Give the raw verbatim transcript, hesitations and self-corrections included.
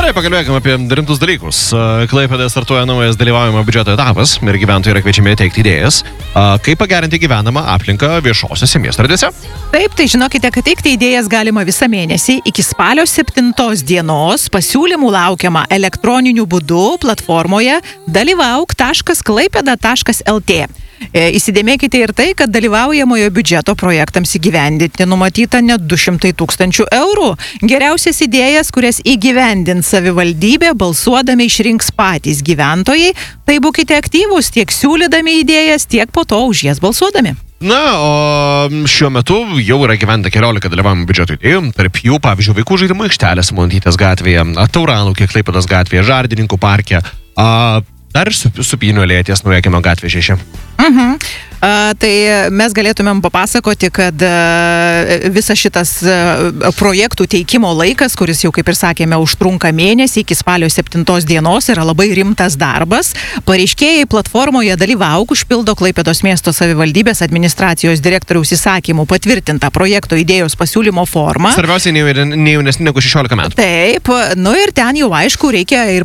Gerai, pakalbėkime apie rimtus dalykus. Klaipėdoje startuoja naujas dalyvaujamo biudžeto etapas ir gyventojai yra kviečiami teikti idėjas, kaip pagerinti gyvenamą aplinką viešosiose miesto erdvėse. Taip, tai žinokite, kad teikti idėjas galima visą mėnesį iki spalio septintos dienos. Pasiūlymų laukiama elektroniniu būdu platformoje dalyvauk taškas klaipėda taškas lt. E, įsidėmėkite ir tai, kad dalyvaujamojo biudžeto projektams įgyvendinti numatyta net du šimtai tūkstančių eurų. Geriausias idėjas, kurias įgyvendins savivaldybė, balsuodami išrinks patys gyventojai. Tai būkite aktyvūs tiek siūlydami idėjas, tiek po to už jas balsuodami. Na, o šiuo metu jau yra gyventa keliolika dalyvavimo biudžeto idėjų. Tarp jų, pavyzdžiui, vaikų žaidimų aikštelės Montytės gatvėje, Tauranukė Klaipėdos gatvėje, Žardininkų parke, a, dar ir Supynių alėja ties Naujakimio gatvė šeši. Mhm. A, tai mes galėtumėm papasakoti, kad a, visas šitas a, projektų teikimo laikas, kuris jau, kaip ir sakėme, užtrunka mėnesį iki spalio septintos dienos, yra labai rimtas darbas. Pareiškėjai platformoje dalyvauk užpildo Klaipėdos miesto savivaldybės administracijos direktoriaus įsakymų patvirtintą projekto idėjos pasiūlymo formą. Svarbiausiai ne jaunesni negu šešiolika metų. Taip, nu ir ten jau aišku reikia ir